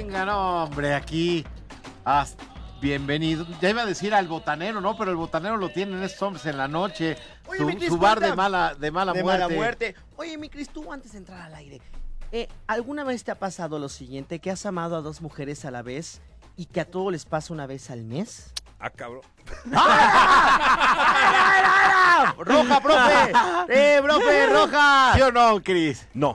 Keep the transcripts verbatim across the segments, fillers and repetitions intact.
venga, no, hombre, aquí. Hasta, bienvenido. Ya iba a decir al botanero, ¿no? Pero el botanero lo tienen estos hombres en la noche. Oye, su, mi Cris, su bar cuenta. de mala, de mala de muerte. mala muerte. Oye, mi Cris, tú antes de entrar al aire, eh, ¿alguna vez te ha pasado lo siguiente, que has amado a dos mujeres a la vez y que a todos les pasa una vez al mes? Ah, cabrón. ¡Roja, profe! ¡Eh, profe, roja! ¿Sí o no, Cris? No.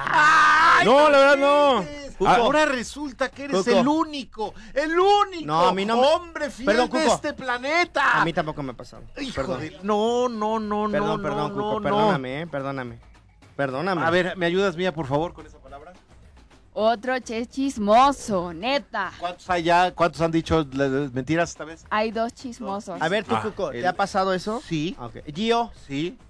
¡Ay, No, la verdad no. Cuco. Ahora resulta que eres Cuco. el único, el único No, a mí no me- hombre fiel Perdón, de Cuco. este planeta. A mí tampoco me ha pasado. Hijo Perdón. de... No, no, no, Perdón, no, perdón, no, Cuco, no, perdóname, eh, perdóname. Perdóname. no. A ver, ¿me ayudas, Mía, por favor, con esa palabra? Otro che chismoso, neta. ¿Cuántos hay ya? ¿Cuántos han dicho le- le- mentiras esta vez? Hay dos chismosos. A ver, tú, Ah, Cuco, ¿te el- ha pasado eso? Sí. Ah, ok. Gio. Sí.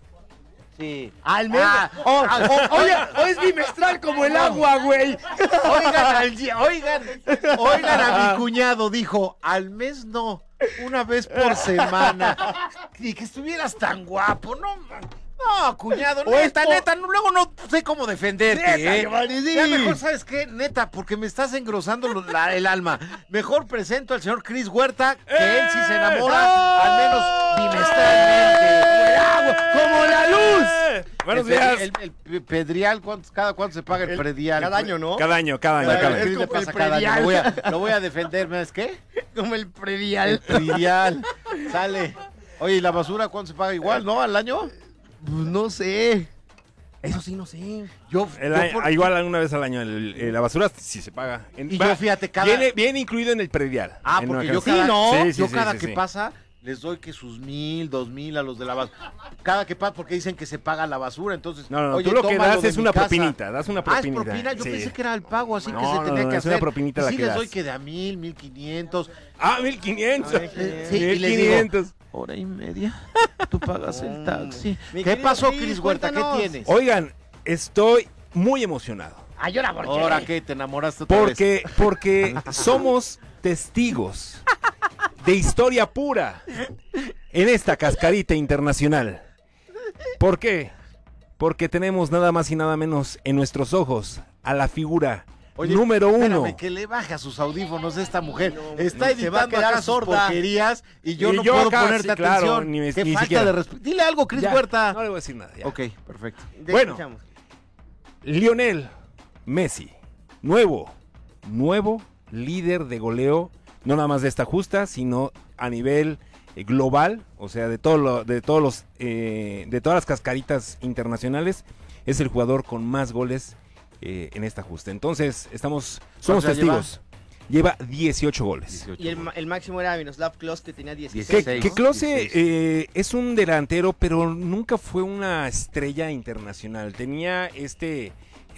Sí. Al menos. Ah, Oh, ah, oh, oye, hoy es bimestral como el agua, güey. Oigan, al día- oigan, oigan a mi cuñado, dijo, al mes no, una vez por semana. Y que estuvieras tan guapo, no, man. No, cuñado, O es neta, por- neta, no- luego no sé cómo defenderte, Neta, ¿eh? Giovanni, sí. Ya mejor, ¿sabes qué? Neta, porque me estás engrosando lo- la- el alma. Mejor presento al señor Cris Huerta, que él sí se enamora, al menos bimestralmente. Como el agua, como la luz. Buenos El- días. El, el- el pedrial, ¿cuántos- ¿cada cuánto se paga el, El- predial? Cada año, ¿no? Cada año, cada año, Bueno, cada ¿qué año. Es le como el pasa cada año? Lo voy, predial. a, lo voy a defender, ¿sabes qué? Como el El predial. predial. Sale. Oye, ¿y la basura cuánto se paga igual, no? ¿Al año? Pues no sé. Eso sí, no sé. Yo, El yo año- por- igual una vez al año. el- el- la basura sí se paga. En- Y va- yo, fíjate, cada... Viene, viene incluido en el predial. Ah, En porque una yo casa. cada, ¿no? Sí, sí, yo sí, cada sí, que sí. pasa les doy que sus mil, dos mil a los de la basura. Cada que pasa, porque dicen que se paga la basura, entonces... No, no, no, oye, tú lo que tómalo das de es mi una casa. propinita, das una Ah, es propinita. propina, yo sí. pensé que era el pago, así No, que se no, tenía no, que es hacer. una propinita Y la sí que les das. doy que de a mil, mil quinientos. Ah, mil quinientos. Ay, Sí, y mil les digo, quinientos. hora y media, tú pagas el taxi. Mi ¿Qué querido pasó, Cris, Cris Huerta? ¿Qué cuéntanos. tienes? Oigan, estoy muy emocionado. Ay, ahora, ¿por qué? Ahora que te enamoraste otra vez. Porque, porque somos testigos de historia pura en esta cascarita internacional. ¿Por qué? Porque tenemos nada más y nada menos en nuestros ojos a la figura Oye, número uno. espérame, que le baje a sus audífonos esta mujer. No, Está se editando va a quedar acá sus sorda. porquerías y yo Y no yo puedo acá, ponerte sí, claro, atención. ni me- Qué ni falta siquiera. de respeto. Dile algo, Cris Ya, Huerta. No le voy a decir nada. ya. Ok, perfecto. Te Bueno. escuchamos. Lionel Messi, nuevo, nuevo líder de goleo, no nada más de esta justa, sino a nivel eh, global, o sea, de todo lo, de todos los, eh, de todas las cascaritas internacionales, es el jugador con más goles eh, en esta justa. Entonces, estamos, somos ¿Cuántos ya testigos. Lleva dieciocho goles. dieciocho. Y el, ma- el máximo era Miroslav Klose, que tenía dieciséis. Que, dieciséis. que Klose dieciséis. eh, es un delantero, pero nunca fue una estrella internacional. Tenía este,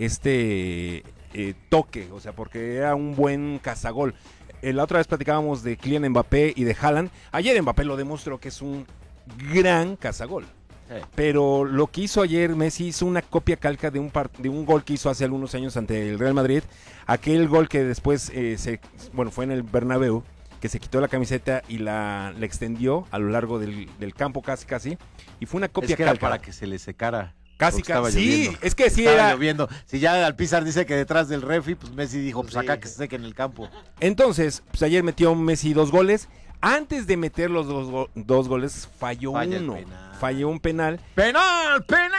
este eh, toque, o sea, porque era un buen cazagol. Eh, la otra vez platicábamos de Kylian Mbappé y de Haaland. Ayer Mbappé lo demostró que es un gran cazagol. Sí. Pero lo que hizo ayer Messi hizo una copia calca de un par- de un gol que hizo hace algunos años ante el Real Madrid, aquel gol que después eh, se bueno fue en el Bernabéu, que se quitó la camiseta y la, la extendió a lo largo del, del campo casi casi, y fue una copia Es que era calca. para que se le secara. Casi porque estaba casi. Sí, lloviendo. es que sí Estaba era. lloviendo. Si ya Alpizar dice que detrás del refi, pues Messi dijo, pues Sí. acá que se seque en el campo. Entonces, pues ayer metió Messi dos goles. Antes de meter los dos, go- dos goles, falló Falla el uno. penal. Falló un penal. ¡Penal! ¡Penal!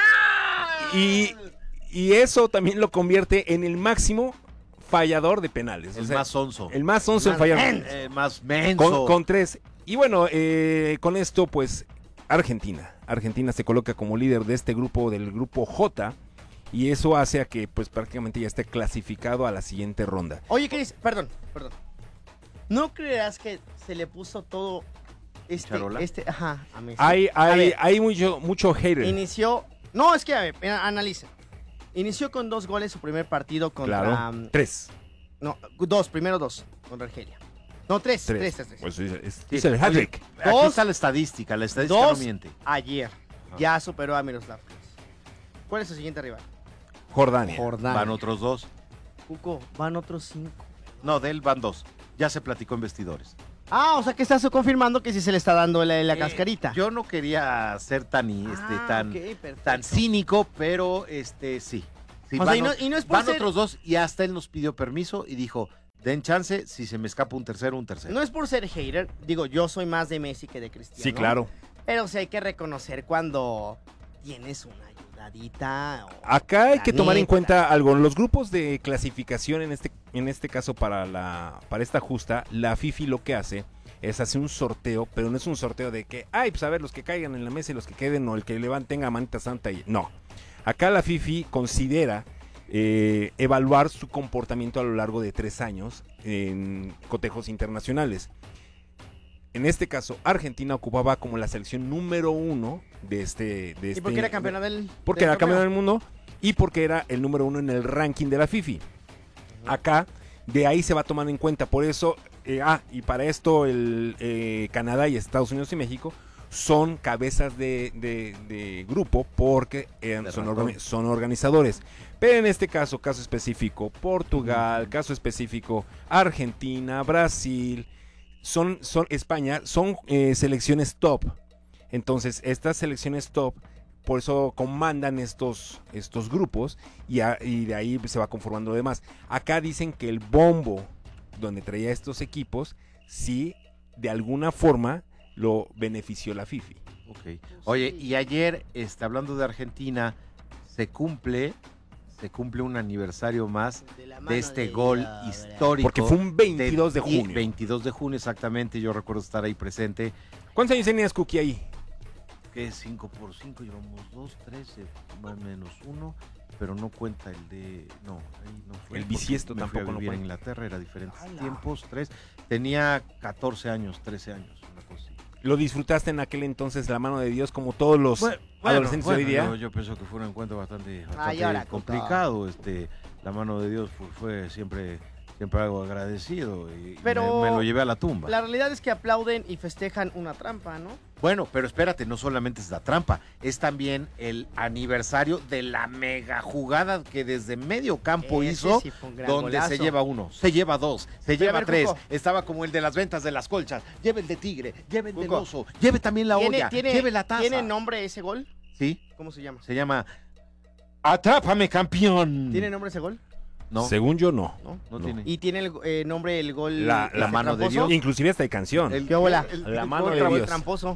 Y, y eso también lo convierte en el máximo fallador de penales. El o sea, más sonso. el más once en Más fallar. menso. Eh, más menso. Con, con tres. Y bueno, eh, con esto, pues, Argentina. Argentina se coloca como líder de este grupo, del grupo J. Y eso hace a que, pues, prácticamente ya esté clasificado a la siguiente ronda. Oye, Cris, perdón, perdón. ¿No creerás que se le puso todo este, ¿Charola? este, ajá, a Messi? Hay, A hay, ver, hay mucho, mucho hater. inició, no, es que, a ver, mira, analiza. Inició con dos goles su primer partido contra, Claro. um, Tres. no, dos, primero dos, contra Argelia. No, tres, tres, Tres. tres, tres. Pues es, es- Sí, es el oye, hat-trick. Aquí Dos. está la estadística. La estadística Dos. no miente. Ayer, ya superó a Miroslav Klose. ¿Cuál es su siguiente rival? Jordania. Van otros dos. Cuco, van otros cinco. No, de él van dos. Ya se platicó en vestidores. Ah, o sea que estás confirmando que sí se le está dando la, la Eh, cascarita. Yo no quería ser tan, y, este, Ah, tan, ok, perfecto. tan cínico, pero este sí. Sí, O sea, van, y no- o- y no es por van ser- otros dos y hasta él nos pidió permiso y dijo, Den chance, si se me escapa un tercero, un tercero. No es por ser hater, digo, yo soy más de Messi que de Cristiano. Sí, claro. Pero sí hay que reconocer cuando tienes una ayudadita. o- Acá hay La que tomar en neta. cuenta algo. Los grupos de clasificación, en este, en este caso para, la, para esta justa, la FIFA lo que hace es hacer un sorteo, pero no es un sorteo de que, ay, pues a ver, los que caigan en la mesa y los que queden, o el que levanten tenga manita santa. Y... No. Acá la FIFA considera eh, evaluar su comportamiento a lo largo de tres años en cotejos internacionales. En este caso, Argentina ocupaba como la selección número uno de este... De ¿Y este por qué era campeona del Porque del era torneo? campeón del mundo y porque era el número uno en el ranking de la FIFA. Acá, de ahí se va a tomar en cuenta. Por eso, eh, ah, y para esto el eh, Canadá y Estados Unidos y México son cabezas de, de- de grupo porque eh, De son, ratón. organi- son organizadores. Pero en este caso, caso específico, Portugal, caso específico, Argentina, Brasil, son, son España, son eh, selecciones top. Entonces, estas selecciones top, por eso comandan estos, estos grupos y, a- y de ahí se va conformando lo demás. Acá dicen que el bombo donde traía estos equipos, sí, de alguna forma lo benefició la FIFA. Ok. Oye, y ayer, este, hablando de Argentina, se cumple, se cumple un aniversario más De, la mano de este Dios, gol ¿verdad? histórico. Porque fue un veintidós de y- junio. veintidós de junio, exactamente. Yo recuerdo estar ahí presente. ¿Cuántos años tenías, Cookie, ahí? Que es cinco por cinco, llevamos dos, trece, más o menos uno, pero no cuenta el de... No, ahí no fue. El porque bisiesto me fui tampoco a no vivir en cuenta. Inglaterra, era diferentes ¡Hala! tiempos, tres. Tenía catorce años, trece años, una cosa así. ¿Lo disfrutaste en aquel entonces la mano de Dios como todos los adolescentes de hoy día? Yo, yo pienso que fue un encuentro bastante, bastante Ay, ahora, complicado. Este, la mano de Dios fue, fue siempre, siempre algo agradecido y, y Pero me, me lo llevé a la tumba. La realidad es que aplauden y festejan una trampa, ¿no? Bueno, pero espérate, no solamente es la trampa, es también el aniversario de la mega jugada que desde medio campo Ese hizo, sí fue un gran donde golazo. se lleva uno, se lleva dos, se Pero a lleva ver, tres. Cuco. Estaba como el de las ventas de las colchas. Lleve el de tigre, lleve el del Cuco. oso, lleve también la ¿Tiene, olla, tiene, lleve la taza. ¿Tiene nombre ese gol? Sí, ¿Cómo se llama? se llama Atrápame, campeón. ¿Tiene nombre ese gol? No, Según yo, no. ¿No? no, no. tiene. ¿Y tiene el eh, nombre el gol? La- este, la mano de tramposo? Dios. Inclusive hasta hay canción. El- ¿Qué bola? el- La el mano gol de tra- Dios. Tramposo.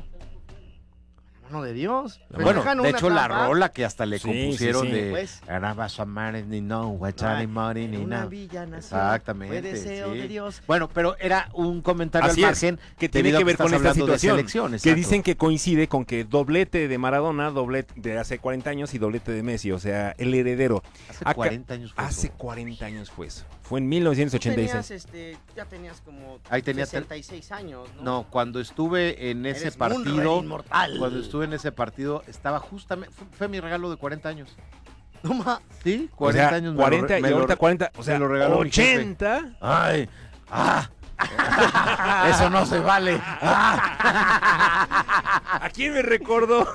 La mano de Dios. Bueno, Festejan de una hecho la trampa. rola que hasta le Sí, compusieron sí, sí. de Pues. Arabas Amares ni no, Huachani Ay, Mari en ni una no. villa nació, Exactamente, fue deseo sí. de Dios. Bueno, pero era un comentario Así al es, margen que tiene debido a que ver estás con esta hablando de situación, selección, que exacto. dicen que coincide con que doblete de Maradona, doblete de hace cuarenta años y doblete de Messi, o sea, el heredero. hace acá- cuarenta años fue Hace eso. cuarenta años fue eso. Fue en mil novecientos ochenta y Tenías, seis. este, ya tenías como Ahí tenía sesenta y seis años, ¿no? No, cuando estuve en ese Eres Munra, partido, inmortal. cuando estuve en ese partido, estaba justamente, fue, fue mi regalo de cuarenta años. No ma- Sí, O cuarenta sea, años. me lo cuarenta re- y me lo ahorita re- cuarenta, o sea, lo regaló mi jefe. ochenta. Ay, ah. Eso no se vale. Ah. ¿A quién me recordó?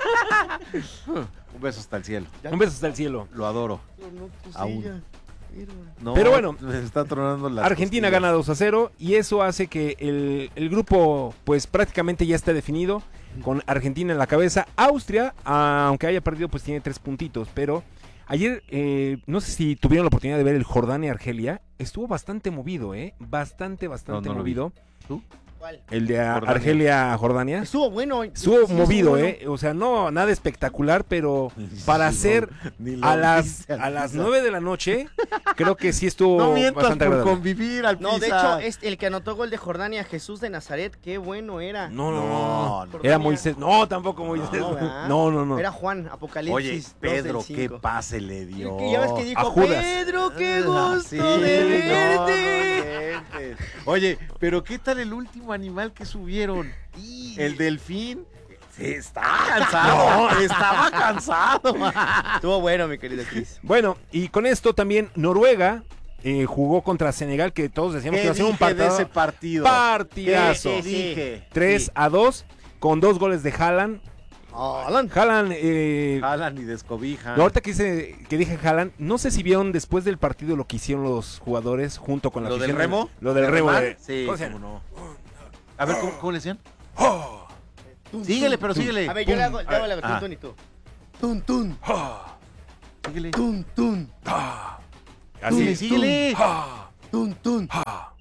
Un beso hasta el cielo. Un beso hasta el cielo. Lo adoro. No, pues, Aún. sí, ya. Mira. No, Pero bueno, me está tronando la Argentina gana dos a cero y eso hace que el, el grupo pues prácticamente ya esté definido con Argentina en la cabeza. Austria, aunque haya perdido, pues tiene tres puntitos, pero ayer eh, no sé si tuvieron la oportunidad de ver el Jordania-Argelia, estuvo bastante movido, ¿eh? Bastante, bastante No, no lo vi. movido. ¿Tú? ¿Cuál? El de Jordania. Argelia-Jordania. Estuvo bueno. Estuvo sí, movido, bueno. ¿eh? O sea, no, nada espectacular, pero para Sí, hacer no, ni lo a las, viste, a las Alpisa. nueve de la noche, creo que sí estuvo No mientas bastante por agradable. convivir, Alpisa. No, de hecho, este, el que anotó gol de Jordania, Jesús de Nazaret, qué bueno era. No, no, no. No, no. Era Jordania. Moisés. No, tampoco Moisés. No, ¿verdad? No, no, no. Era Juan, Apocalipsis. Oye, dos Pedro, del qué cinco. pase le dio. Y ya ves que dijo, A Judas. Pedro, qué Ah, gusto sí, de no, verte. no inventes. Oye, pero ¿qué tal el último animal que subieron? Y- El delfín. Sí, estaba cansado. Estaba cansado. Estuvo bueno, mi querido Cris. Bueno, y con esto también Noruega eh, jugó contra Senegal, que todos decíamos que ¿Qué iba a ser un dije de partido. ese partido? Partidazo. ¿Qué Sí, sí. dije? tres Sí. a dos, con dos goles de Haaland. Alan. Haaland, eh, Jalan y descobijan. no, ahorita que, hice- que dije Haaland, no sé si vieron después del partido lo que hicieron los jugadores junto con la ¿Lo del afición. remo? Lo del ¿De remo. remar? de- Sí, ¿cómo se cómo llama? no. A ver, ¿cómo, cómo le decían? ¡Oh! Síguele, pero síguele. A ver, yo le hago, Pum. yo hago la Ah, tun tun y tú. Tun tun, ¡Ah! síguele. tun tun, ¡Ah! Síguele, Así. síguele. ¡Ah! tun tun. ¡Ah!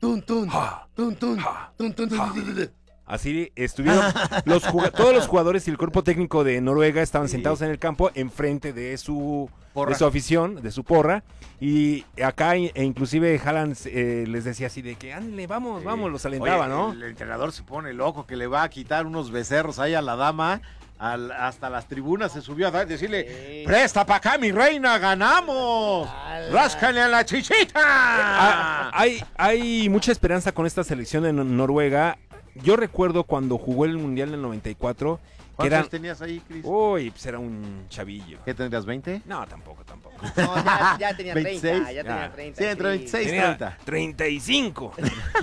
Tun, tun, Ja, tun, tun, ja, tun, tun, tun, ja. tun, tun, tun. Así estuvieron los juga- todos los jugadores y el cuerpo técnico de Noruega estaban sentados en el campo enfrente de su Porra. de su afición, de su porra, y acá e inclusive Haaland eh, les decía así de que ándenle, vamos, vamos, los alentaba, Oye, ¿no? El, el entrenador se pone loco que le va a quitar unos becerros ahí a la dama. Al- hasta las tribunas se subió a dar, decirle, Sí. presta para acá mi reina, ganamos. Ala. Ráscale a la chichita. Ah, hay, hay mucha esperanza con esta selección de Nor- Noruega. Yo recuerdo cuando jugó el Mundial del noventa y cuatro, que ¿Cuántos eran... tenías ahí, Cris? Uy, pues era un chavillo. ¿Qué tendrías, veinte? No, tampoco, tampoco. No, ya, ya tenía veintiséis, treinta, ya tenía ya. treinta. Sí, entre veintiséis y Tenía treinta. treinta y cinco.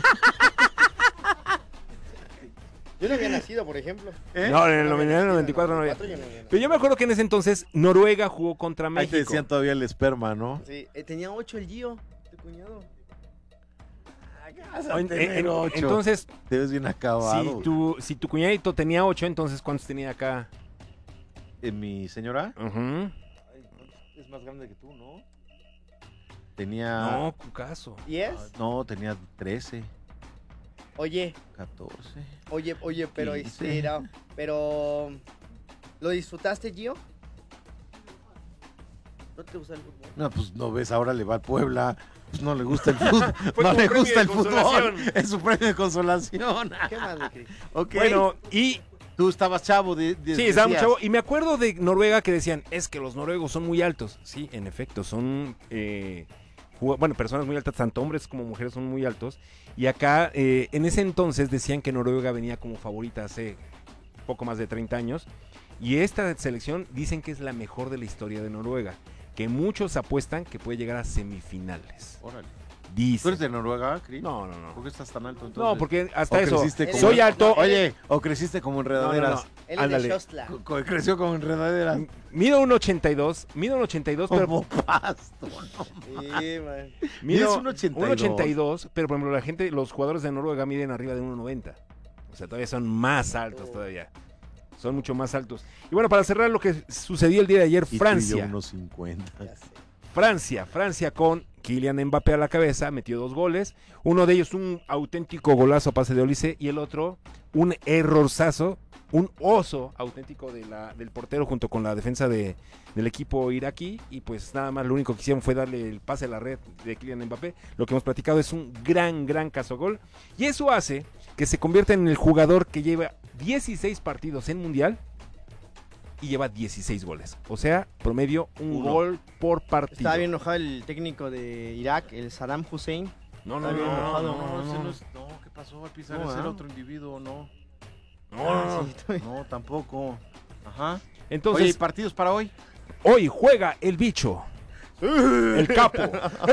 Yo no había nacido, por ejemplo. ¿Eh? No, en el No había Mundial del nacido, noventa y cuatro no en el había. noventa y cuatro yo no había nacido. Pero yo me acuerdo que en ese entonces Noruega jugó contra Ahí México. te decían todavía el esperma, ¿no? Sí, eh, tenía ocho el Gio, tu cuñado. En- en- en- entonces, Te ves bien acabado. si tu, si tu cuñadito tenía ocho, entonces ¿cuántos tenía acá? Eh, mi señora Ujú. ay, es más grande que tú, ¿no? Tenía... No, Cucaso. ¿Diez? Ah, no, tenía trece, Oye, catorce. oye, oye, pero quince. este, era- pero ¿lo disfrutaste, Gio? ¿No te gusta el fútbol? No, pues no ves, ahora le va al Puebla. Pues no le gusta el fútbol. Fue no como le premio gusta de el fútbol. consolación. Es su premio de consolación. ¿Qué más, mi Cris? Ok. Bueno, y Tú estabas chavo. De, de- sí, estaba muy decías. chavo. Y me acuerdo de Noruega que decían, es que los noruegos son muy altos. Sí, en efecto, son, eh, jug- bueno, personas muy altas, tanto hombres como mujeres son muy altos. Y acá, eh, en ese entonces decían que Noruega venía como favorita hace poco más de treinta años. Y esta selección dicen que es la mejor de la historia de Noruega. Que muchos apuestan que puede llegar a semifinales. Órale. ¿Tú Dicen. eres de Noruega, Cris? No, no, no. ¿Por qué estás tan alto entonces? No, porque hasta ¿O eso. creciste como- Soy alto. Oye, o creciste como No, no, enredaderas. no. Él es Ándale. de Shostla. Co- co- Creció como enredaderas. Mido uno ochenta y dos. Mido uno ochenta y dos, pero Como pasto. no. Sí, man. Mido Mides uno ochenta y dos. uno ochenta y dos, pero por ejemplo la gente, los jugadores de Noruega miden arriba de uno noventa. O sea, todavía son más altos Oh. todavía. Son mucho más altos. Y bueno, para cerrar lo que sucedió el día de ayer, Y tú y yo Francia. unos cincuenta. Ya sé. Francia, Francia con Kylian Mbappé a la cabeza, metió dos goles. Uno de ellos un auténtico golazo a pase de Olise y el otro un errorzazo, un oso auténtico de la, del portero junto con la defensa de, del equipo iraquí. Y pues nada más lo único que hicieron fue darle el pase a la red de Kylian Mbappé. Lo que hemos platicado es un gran, gran caso gol. Y eso hace que se convierta en el jugador que lleva dieciséis partidos en Mundial y lleva dieciséis goles. O sea, promedio un Uno. gol por partido. Estaba bien enojado el técnico de Irak, el Saddam Hussein. No, no, Está bien no, enojado. no, No, no, ese no. no es- no, ¿qué pasó? Al pisar No, ese ¿ah? era otro individuo, no. No, no, no. Sí, estoy- No, tampoco. Ajá. Entonces, Oye, ¿partidos para hoy? hoy juega el bicho. El capo.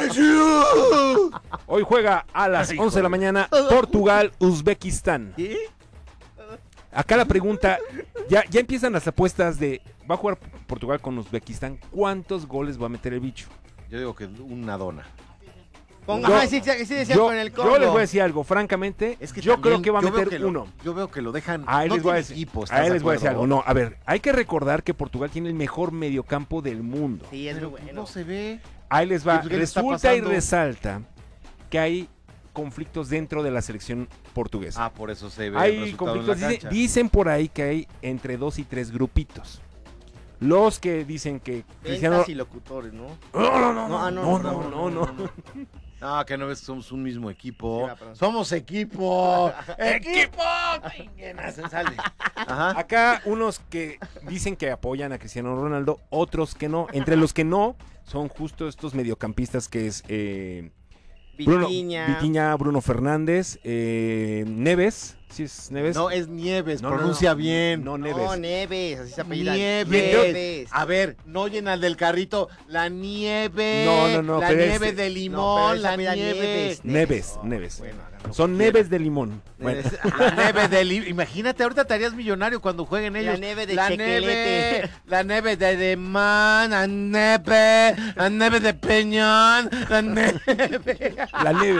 Hoy juega a las Ay, once de la joder. mañana Portugal, Uzbekistán. ¿Qué? Acá la pregunta, ya, ya empiezan las apuestas de, va a jugar Portugal con Uzbekistán, ¿cuántos goles va a meter el bicho? Yo digo que una dona. Con, Yo- ajá, sí, sí, sí decía Yo, con el Congo. yo les voy a decir algo, francamente, Es que yo también creo que va a yo veo meter que lo- uno. Yo veo que lo dejan. Ahí no les voy a tiene decir, equipo, ¿estás ahí de les voy a decir acuerdo? algo. No, a ver, hay que recordar que Portugal tiene el mejor mediocampo del mundo. Sí, es muy Pero bueno. no se ve. Ahí les va. ¿Y qué le está Resulta y pasando? resalta que hay conflictos dentro de la selección portuguesa. Ah, por eso se ve. el hay resultado en la conflictos, dice- cancha. dicen por ahí que hay entre dos y tres grupitos. Los que dicen que Cristiano... Ventas y locutores, ¿no? No, no, no, No, ah, no, no, no, no, no, no. No, que no ves que somos un mismo equipo. Sí, va, perdón. Somos equipo. ¡Equipo! Chinguen, se sale. Ajá. Acá unos que dicen que apoyan a Cristiano Ronaldo, otros que no. Entre los que no son justo estos mediocampistas que es eh, Bruno, Vitiña. Vitinha, Bruno Fernández, eh, Neves, ¿sí es Neves? No, es Nieves, No, no, pronuncia no. bien. No, Neves. No, Neves, así se apellida. Nieves. Nieves. A ver, no oyen al del carrito. La nieve. No, no, no, La pero nieve es- de No, limón, pero la esa apellida nieve. Nieves. Neves, Oh, Neves. bueno, hagan lo Son que Neves de limón. Bueno, Neves. La nieve de limón. Imagínate, ahorita te harías millonario cuando jueguen La ellos. nieve de la chequelete. nieve, la nieve de limón, la nieve, la nieve de peñón, la nieve. la nieve.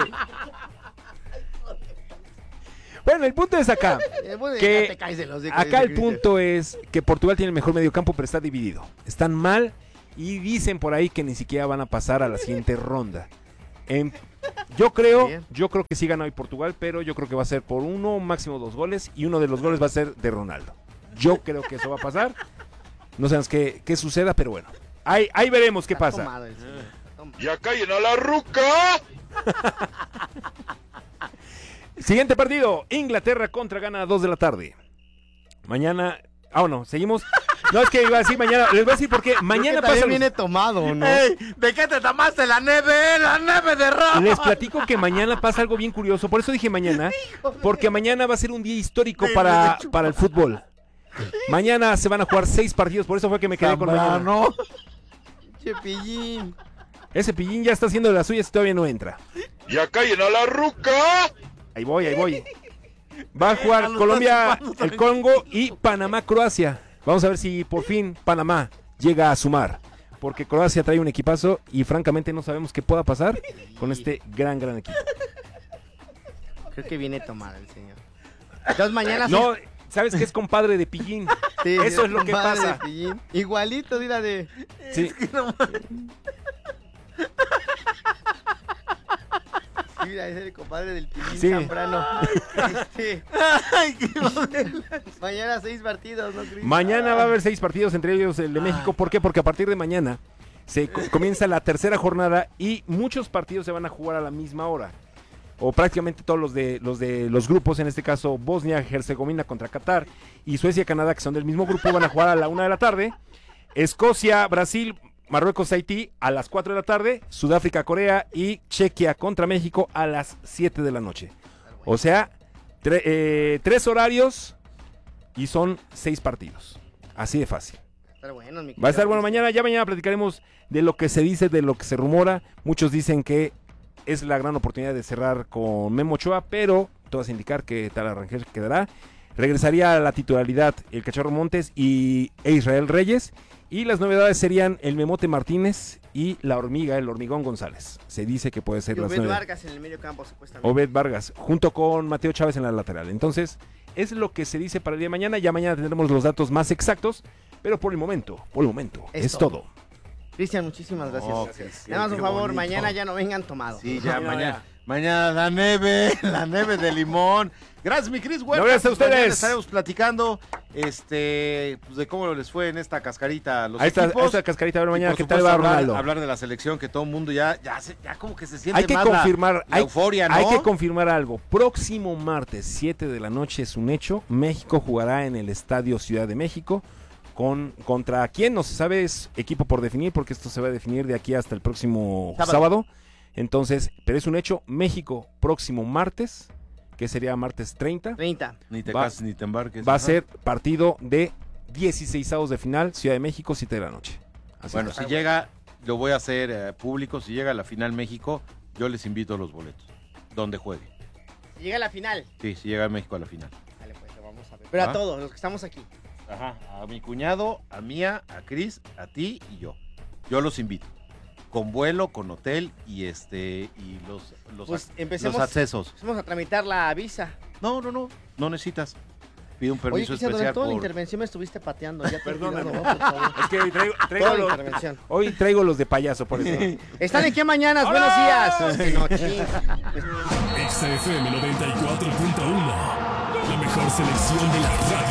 Bueno, el punto es acá. Eh, bueno, Que ya te caes de los hocico, Acá dice el Cristian. punto es que Portugal tiene el mejor mediocampo, pero está dividido. Están mal y dicen por ahí que ni siquiera van a pasar a la siguiente ronda. En Yo creo, Bien. yo creo que sí gana hoy Portugal, pero yo creo que va a ser por uno, máximo dos goles, y uno de los goles va a ser de Ronaldo. Yo creo que eso va a pasar. No sabemos qué, qué suceda, pero bueno. Ahí, ahí veremos qué Está pasa. tomado el señor. Toma. ¡Ya callen a la ruca! Siguiente partido, Inglaterra contra Ghana a dos de la tarde. Mañana, ah, no, seguimos. No, es que iba a decir mañana, les voy a decir por qué. Mañana Creo que pasa. también viene tomado, ¿no? Ey, ¿de qué te tomaste la nieve? La nieve de rojo. Les platico que mañana pasa algo bien curioso, por eso dije mañana, porque mañana va a ser un día histórico para, para el fútbol. Mañana se van a jugar seis partidos, por eso fue que me quedé con mañana. Zambrano. Che, pillín. Ese pillín ya está haciendo de las suyas y todavía no entra. ¡Ya callen a la ruca! Ahí voy, ahí voy. Va a jugar Ya lo Colombia, estás chupando, el Congo y Panamá, Croacia. Vamos a ver si por fin Panamá llega a sumar. Porque Croacia trae un equipazo y francamente no sabemos qué pueda pasar con este gran, gran equipo. Creo que viene tomado el señor. Entonces mañana... No, ¿sabes qué es compadre de pillín? Sí, Eso sí, es lo que compadre pasa. de Pillín. Igualito, mira de... Sí. Sí, mira, es el compadre del Pillín Sí. Zambrano. Este, Ay, qué modelo. mañana seis partidos, ¿no, Cris? Mañana va a haber seis partidos, entre ellos el de México. ¿Por qué? Porque a partir de mañana se co- comienza la tercera jornada y muchos partidos se van a jugar a la misma hora. O prácticamente todos los de los de los grupos, en este caso Bosnia, Herzegovina contra Qatar y Suecia, Canadá, que son del mismo grupo, van a jugar a la una de la tarde. Escocia, Brasil, Marruecos, Haití a las cuatro de la tarde. Sudáfrica, Corea y Chequia contra México a las siete de la noche. O sea, tre- eh, tres horarios y son seis partidos. Así de fácil. Estar bueno, mi Va a estar querido bueno Cris. mañana. Ya mañana platicaremos de lo que se dice, de lo que se rumora. Muchos dicen que es la gran oportunidad de cerrar con Memo Ochoa, pero todo hace indicar que Tal Rangel quedará. Regresaría a la titularidad el Cachorro Montes y e Israel Reyes. Y las novedades serían el Memote Martínez y la hormiga, el hormigón González. Se dice que puede ser Y las Obed novedades. Vargas en el medio campo, supuestamente. Obed Vargas, junto con Mateo Chávez en la lateral. Entonces, es lo que se dice para el día de mañana. Ya mañana tendremos los datos más exactos. Pero por el momento, por el momento, es, Es todo. todo. Cristian, muchísimas gracias. Oh, Cristian, Nada más, qué por favor, bonito. mañana ya no vengan tomados. Sí, ya, mañana. Mañana la nieve, la nieve de limón. Gracias, mi Cris Huerta. No, gracias a Pues mañana ustedes. estaremos platicando este, pues, de cómo les fue en esta cascarita a los Ahí está, equipos. ahí está cascarita. A ver Y, mañana por qué tal supuesto, va hablar, Ronaldo. hablar de la selección, que todo el mundo ya, ya, se- ya como que se siente Hay que más la- confirmar, la, hay, euforia, ¿no? hay que confirmar algo. Próximo martes, siete de la noche, es un hecho. México jugará en el Estadio Ciudad de México. Con, ¿Contra quién? No se sabe, es equipo por definir, porque esto se va a definir de aquí hasta el próximo sábado. Sábado. Entonces, pero es un hecho. México, próximo martes, que sería martes treinta, treinta. Ni te va- cases ni te embarques. va a Ajá. ser partido de dieciseisavos de final, Ciudad de México, siete de la noche. Así Bueno, está. si llega, lo voy a hacer eh, público, si llega a la final México, yo les invito a los boletos, donde juegue. Si llega a la final. Sí, si llega México a la final. Dale, pues lo vamos a ver. Pero ¿Va? a todos, los que estamos aquí. Ajá, a mi cuñado, a Mía, a Cris, a ti y yo. Yo los invito. Con vuelo, con hotel y este y los los, Pues ac- empecemos, los accesos. empecemos a tramitar la visa. No, no, no, no necesitas. Pido un Oye, permiso Cristian, durante especial toda la por intervención me estuviste pateando. Ya te he Perdóname. olvidado, ¿no? Por favor. Es que traigo, traigo Toda la los- intervención. hoy traigo los de payaso, por eso. ¿Están en qué mañanas? Buenos días. Es que no, ching. X F M noventa y cuatro punto uno. La mejor selección de la radio.